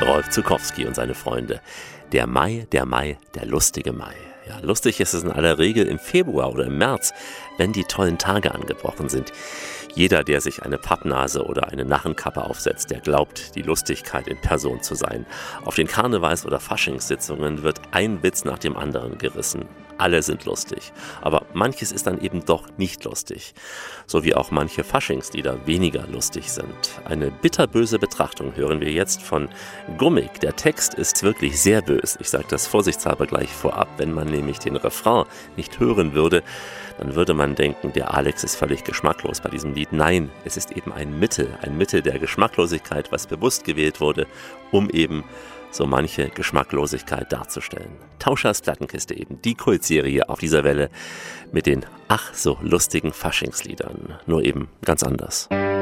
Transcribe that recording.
Rolf Zuckowski und seine Freunde. Der Mai, der lustige Mai. Ja, lustig ist es in aller Regel im Februar oder im März, wenn die tollen Tage angebrochen sind. Jeder, der sich eine Pappnase oder eine Narrenkappe aufsetzt, der glaubt, die Lustigkeit in Person zu sein. Auf den Karnevals- oder Faschingssitzungen wird ein Witz nach dem anderen gerissen. Alle sind lustig, aber manches ist dann eben doch nicht lustig. So wie auch manche Faschingslieder weniger lustig sind. Eine bitterböse Betrachtung hören wir jetzt von Gummig. Der Text ist wirklich sehr bös. Ich sage das vorsichtshalber gleich vorab. Wenn man nämlich den Refrain nicht hören würde, dann würde man denken, der Alex ist völlig geschmacklos bei diesem Lied. Nein, es ist eben ein Mittel der Geschmacklosigkeit, was bewusst gewählt wurde, um eben so manche Geschmacklosigkeit darzustellen. Tauschers Plattenkiste eben, die Kultserie auf dieser Welle mit den ach so lustigen Faschingsliedern, nur eben ganz anders.